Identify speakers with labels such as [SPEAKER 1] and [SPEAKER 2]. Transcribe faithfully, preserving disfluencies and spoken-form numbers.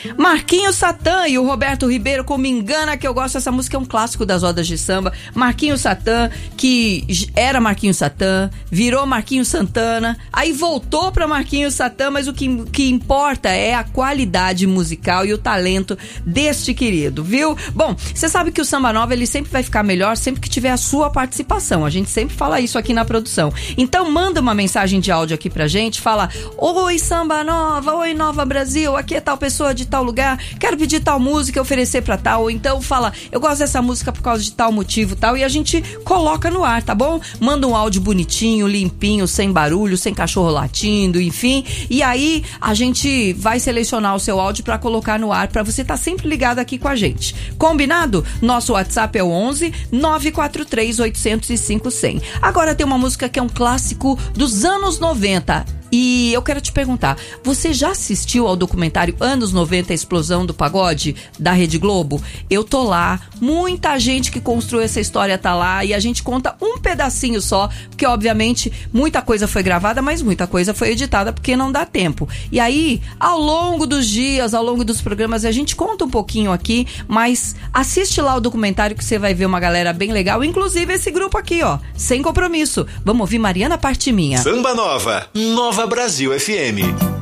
[SPEAKER 1] Marquinhos Satã e o Roberto Ribeiro com Me Engana Que Eu Gosto. Essa música é um clássico das rodas de samba. Marquinhos Satã, que era Marquinhos Satã, virou Marquinhos Santana, aí voltou pra Marquinhos Satã, mas o que, que importa é a qualidade musical e o talento deste querido, viu? Bom, você sabe que o Samba Nova, ele sempre vai ficar melhor sempre que tiver a sua participação. A gente sempre fala isso aqui na produção. Então manda uma mensagem de áudio aqui pra gente, fala: oi Samba Nova, oi Nova Brasil, aqui é tal pessoa de tal lugar, quero pedir tal música, oferecer pra tal, ou então fala: eu gosto dessa música por causa de tal motivo, tal, e a gente coloca no ar, tá bom? Manda um áudio bonitinho, limpinho, sem barulho, sem cachorro latindo, enfim, e aí a gente vai selecionar o seu áudio pra colocar no ar, pra você estar tá sempre ligado aqui com a gente. Combinado? Nosso WhatsApp é o onze nove quatro três oito zero cinco zero zero. Agora tem uma música que é um clássico dos anos noventa. E eu quero te perguntar, você já assistiu ao documentário Anos noventa, a Explosão do Pagode, da Rede Globo? Eu tô lá, muita gente que construiu essa história tá lá, e a gente conta um pedacinho só, porque obviamente muita coisa foi gravada, mas muita coisa foi editada, porque não dá tempo. E aí, ao longo dos dias, ao longo dos programas, a gente conta um pouquinho aqui, mas assiste lá o documentário que você vai ver uma galera bem legal, inclusive esse grupo aqui, ó, Sem Compromisso. Vamos ouvir Mariana Parte Minha.
[SPEAKER 2] Samba Nova, Nova Brasil F M.